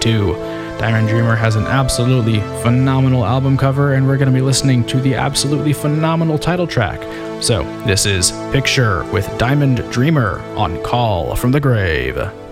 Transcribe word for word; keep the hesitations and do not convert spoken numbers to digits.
too. Diamond Dreamer has an absolutely phenomenal album cover, and we're going to be listening to the absolutely phenomenal title track. So, this is Picture with Diamond Dreamer on Call from the Grave.